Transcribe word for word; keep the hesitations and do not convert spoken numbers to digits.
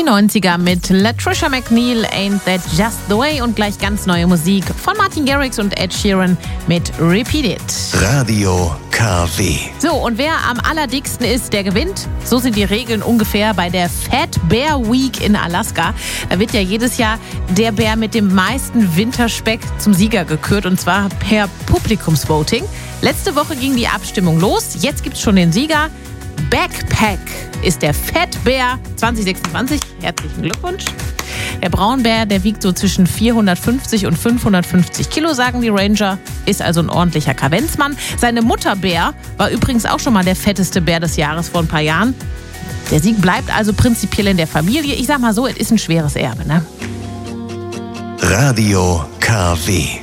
Die neunziger mit Latricia McNeil, Ain't That Just The Way und gleich ganz neue Musik von Martin Garrix und Ed Sheeran mit Repeat It. Radio K W. So, und wer am allerdicksten ist, der gewinnt. So sind die Regeln ungefähr bei der Fat Bear Week in Alaska. Da wird ja jedes Jahr der Bär mit dem meisten Winterspeck zum Sieger gekürt, und zwar per Publikumsvoting. Letzte Woche ging die Abstimmung los. Jetzt gibt's schon den Sieger. Backpack ist der Fat Bear zwanzig sechsundzwanzig. Herzlichen Glückwunsch. Der Braunbär, der wiegt so zwischen vierhundertfünfzig und fünfhundertfünfzig Kilo, sagen die Ranger. Ist also ein ordentlicher Kavenzmann. Seine Mutter Bär war übrigens auch schon mal der fetteste Bär des Jahres vor ein paar Jahren. Der Sieg bleibt also prinzipiell in der Familie. Ich sag mal so, es ist ein schweres Erbe, ne? Radio K W.